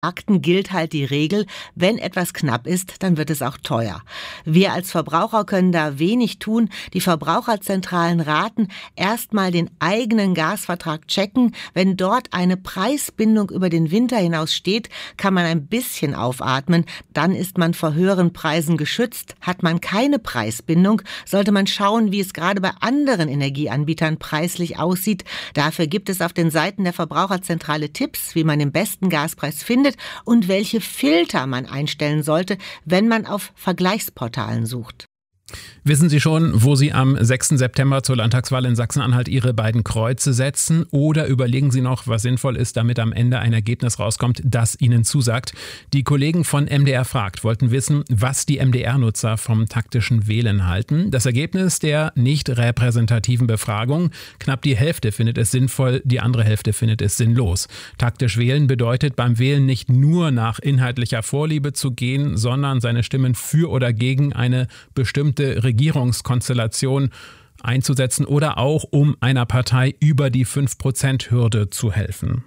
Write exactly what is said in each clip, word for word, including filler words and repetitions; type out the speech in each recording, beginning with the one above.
Märkten gilt halt die Regel, wenn etwas knapp ist, dann wird es auch teuer. Wir als Verbraucher können da wenig tun. Die Verbraucherzentralen raten, erstmal den eigenen Gasvertrag checken. Wenn dort eine Preisbindung über den Winter hinaus steht, kann man ein bisschen aufatmen. Dann ist man vor höheren Preisen geschützt. Hat man keine Preisbindung, sollte man schauen, wie es gerade bei anderen Energieanbietern preislich aussieht. Dafür gibt es auf den Seiten der Verbraucherzentrale Tipps, wie man den besten Gaspreis findet und welche Filter man einstellen sollte, wenn man auf Vergleichsportalen sucht. Wissen Sie schon, wo Sie am sechsten September zur Landtagswahl in Sachsen-Anhalt Ihre beiden Kreuze setzen? Oder überlegen Sie noch, was sinnvoll ist, damit am Ende ein Ergebnis rauskommt, das Ihnen zusagt? Die Kollegen von M D R fragt wollten wissen, was die M D R-Nutzer vom taktischen Wählen halten. Das Ergebnis der nicht repräsentativen Befragung: knapp die Hälfte findet es sinnvoll, die andere Hälfte findet es sinnlos. Taktisch wählen bedeutet beim Wählen nicht nur nach inhaltlicher Vorliebe zu gehen, sondern seine Stimmen für oder gegen eine bestimmte Regierungskonstellation einzusetzen oder auch um einer Partei über die fünf Prozent Hürde zu helfen.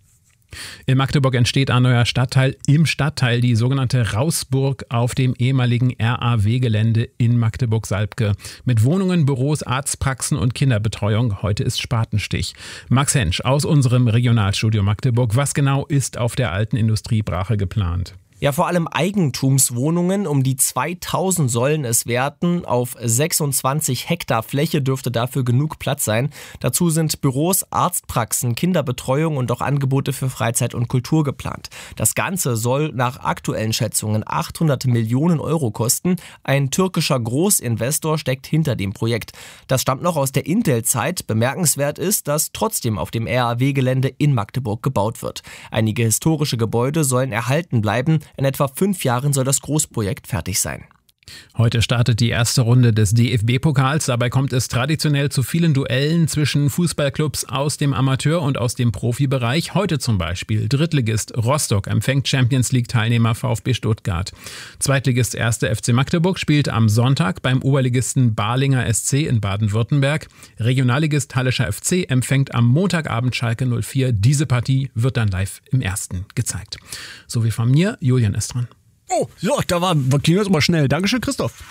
In Magdeburg entsteht ein neuer Stadtteil im Stadtteil, die sogenannte Rausburg auf dem ehemaligen R A W-Gelände in Magdeburg-Salbke. Mit Wohnungen, Büros, Arztpraxen und Kinderbetreuung. Heute ist Spatenstich. Max Hensch aus unserem Regionalstudio Magdeburg. Was genau ist auf der alten Industriebrache geplant? Ja, vor allem Eigentumswohnungen, um die zweitausend sollen es werden. Auf sechsundzwanzig Hektar Fläche dürfte dafür genug Platz sein. Dazu sind Büros, Arztpraxen, Kinderbetreuung und auch Angebote für Freizeit und Kultur geplant. Das Ganze soll nach aktuellen Schätzungen achthundert Millionen Euro kosten. Ein türkischer Großinvestor steckt hinter dem Projekt. Das stammt noch aus der Intel-Zeit. Bemerkenswert ist, dass trotzdem auf dem R A W-Gelände in Magdeburg gebaut wird. Einige historische Gebäude sollen erhalten bleiben. In etwa fünf Jahren soll das Großprojekt fertig sein. Heute startet die erste Runde des D F B-Pokals. Dabei kommt es traditionell zu vielen Duellen zwischen Fußballclubs aus dem Amateur- und aus dem Profibereich. Heute zum Beispiel Drittligist Rostock empfängt Champions-League-Teilnehmer VfB Stuttgart. Zweitligist erster F C Magdeburg spielt am Sonntag beim Oberligisten Balinger S C in Baden-Württemberg. Regionalligist Hallischer F C empfängt am Montagabend Schalke null vier. Diese Partie wird dann live im Ersten gezeigt. So wie von mir, Julian ist dran. Oh, so, da war, ging das mal schnell. Dankeschön, Christoph.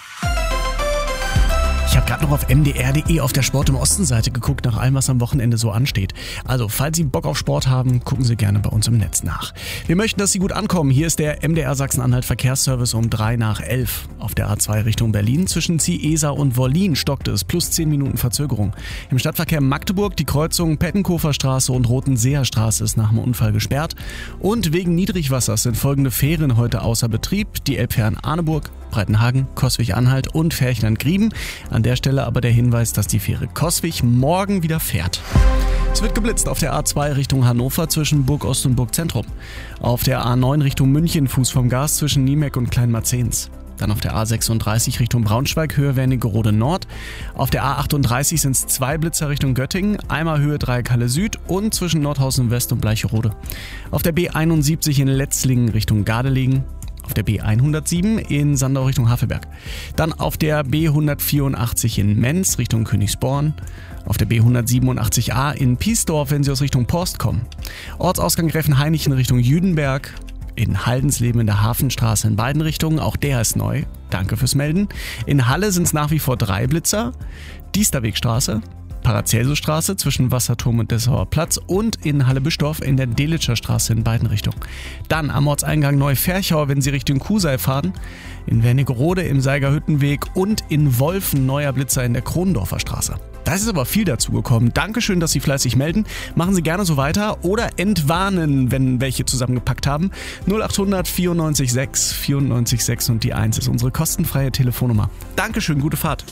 Ich habe gerade noch auf m d r punkt d e auf der Sport im Osten Seite geguckt, nach allem, was am Wochenende so ansteht. Also, falls Sie Bock auf Sport haben, gucken Sie gerne bei uns im Netz nach. Wir möchten, dass Sie gut ankommen. Hier ist der M D R Sachsen-Anhalt Verkehrsservice um drei nach elf. Auf der A zwei Richtung Berlin zwischen Ziehesa und Wollin stockte es, plus zehn Minuten Verzögerung. Im Stadtverkehr Magdeburg die Kreuzung Pettenkofer Straße und Rotenseer Straße ist nach dem Unfall gesperrt. Und wegen Niedrigwassers sind folgende Fähren heute außer Betrieb. Die Elbfähren Arneburg, Breitenhagen, Coswig-Anhalt und Ferchland-Grieben. An der Stelle aber der Hinweis, dass die Fähre Coswig morgen wieder fährt. Es wird geblitzt auf der A zwei Richtung Hannover zwischen Burg Ost und Burg Zentrum. Auf der A neun Richtung München Fuß vom Gas zwischen Niemeck und Kleinmarzens. Dann auf der A sechsunddreißig Richtung Braunschweig Höhe Wernigerode Nord. Auf der A achtunddreißig sind es zwei Blitzer Richtung Göttingen, einmal Höhe Dreieckhalle Süd und zwischen Nordhausen West und Bleicherode. Auf der B einundsiebzig in Letzlingen Richtung Gardelegen. Auf der B hundertsieben in Sandau Richtung Havelberg. Dann auf der B hundertvierundachtzig in Menz Richtung Königsborn. Auf der B hundertsiebenundachtzig a in Piesdorf, wenn Sie aus Richtung Porst kommen. Ortsausgang Gräfenhainichen Richtung Jüdenberg. In Haldensleben in der Hafenstraße in beiden Richtungen. Auch der ist neu. Danke fürs Melden. In Halle sind es nach wie vor drei Blitzer. Diesterwegstraße, Paracelsusstraße zwischen Wasserturm und Dessauer Platz und in Halle-Bischdorf in der Delitscher Straße in beiden Richtungen. Dann am Ortseingang Neu-Ferchau, wenn Sie Richtung Kusei fahren, in Wernigerode im Seigerhüttenweg und in Wolfen neuer Blitzer in der Kronendorfer Straße. Da ist aber viel dazu gekommen. Dankeschön, dass Sie fleißig melden. Machen Sie gerne so weiter oder entwarnen, wenn welche zusammengepackt haben. null achthundert vierundneunzig sechs vierundneunzig sechs und die eins ist unsere kostenfreie Telefonnummer. Dankeschön, gute Fahrt.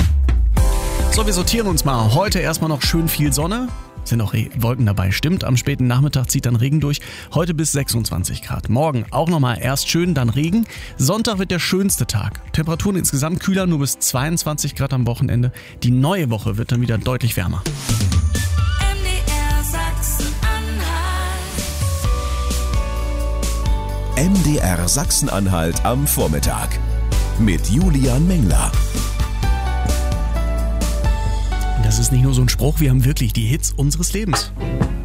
So, wir sortieren uns mal. Heute erstmal noch schön viel Sonne. Sind auch Wolken dabei, stimmt. Am späten Nachmittag zieht dann Regen durch. Heute bis sechsundzwanzig Grad. Morgen auch nochmal erst schön, dann Regen. Sonntag wird der schönste Tag. Temperaturen insgesamt kühler, nur bis zweiundzwanzig Grad am Wochenende. Die neue Woche wird dann wieder deutlich wärmer. M D R Sachsen-Anhalt. M D R Sachsen-Anhalt am Vormittag. Mit Julian Mengler. Das ist nicht nur so ein Spruch, wir haben wirklich die Hits unseres Lebens.